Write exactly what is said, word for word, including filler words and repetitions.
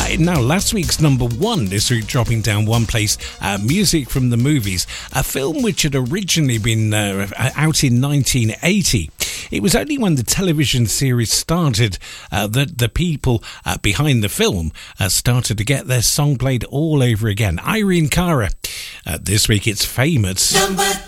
Uh, now, last week's number one this week, dropping down one place, uh, Music from the Movies, a film which had originally been uh, out in nineteen eighty. It was only when the television series started uh, that the people uh, behind the film uh, started to get their song played all over again. Irene Cara. Uh, this week it's Famous. Number